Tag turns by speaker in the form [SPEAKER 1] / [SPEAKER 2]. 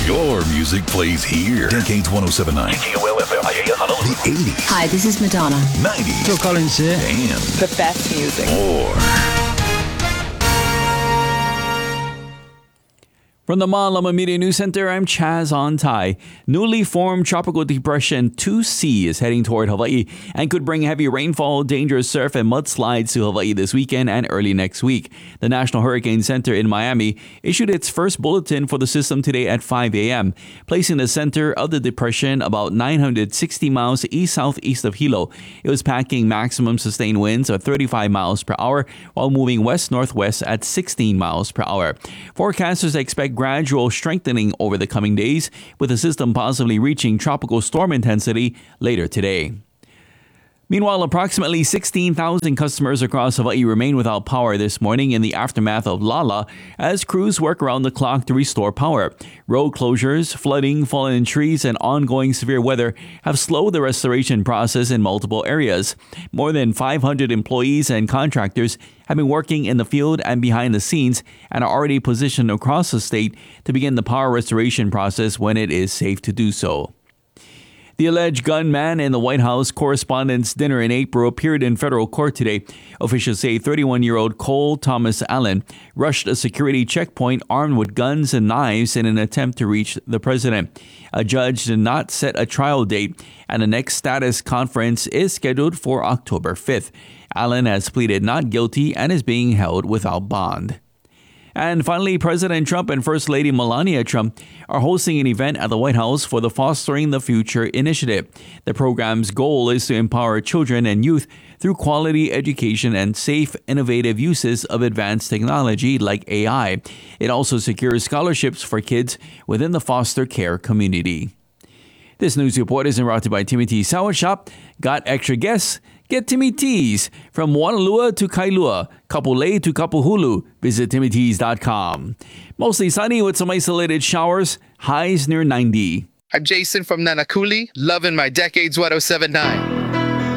[SPEAKER 1] Your music plays here. Decades 1079. The 80s.
[SPEAKER 2] Hi, this is Madonna.
[SPEAKER 1] 90s.
[SPEAKER 3] Phil Collins here.
[SPEAKER 1] And
[SPEAKER 4] The best music.
[SPEAKER 1] more.
[SPEAKER 5] From the Malama Media News Center, I'm Chaz Ontai. Newly formed Tropical Depression 2C is heading toward Hawaii and could bring heavy rainfall, dangerous surf, and mudslides to Hawaii this weekend and early next week. The National Hurricane Center in Miami issued its first bulletin for the system today at 5 a.m., placing the center of the depression about 960 miles east-southeast of Hilo. It was packing maximum sustained winds of 35 miles per hour while moving west-northwest at 16 miles per hour. Forecasters expect gradual strengthening over the coming days, with the system possibly reaching tropical storm intensity later today. Meanwhile, approximately 16,000 customers across Hawaii remain without power this morning in the aftermath of Lala as crews work around the clock to restore power. Road closures, flooding, fallen trees, and ongoing severe weather have slowed the restoration process in multiple areas. More than 500 employees and contractors have been working in the field and behind the scenes and are already positioned across the state to begin the power restoration process when it is safe to do so. The alleged gunman in the White House Correspondents' Dinner in April appeared in federal court today. Officials say 31-year-old Cole Thomas Allen rushed a security checkpoint armed with guns and knives in an attempt to reach the president. A judge did not set a trial date, and the next status conference is scheduled for October 5th. Allen has pleaded not guilty and is being held without bond. And finally, President Trump and First Lady Melania Trump are hosting an event at the White House for the Fostering the Future initiative. The program's goal is to empower children and youth through quality education and safe, innovative uses of advanced technology like AI. It also secures scholarships for kids within the foster care community. This news report is brought to you by Timmy T's Sour Shop. Got extra guests? Get Timmy T's. From Wanalua to Kailua, Kapolei to Kapuhulu. Visit TimmyTees.com. Mostly sunny with some isolated showers. Highs near 90.
[SPEAKER 6] I'm Jason from Nanakuli, loving my Decades 1079.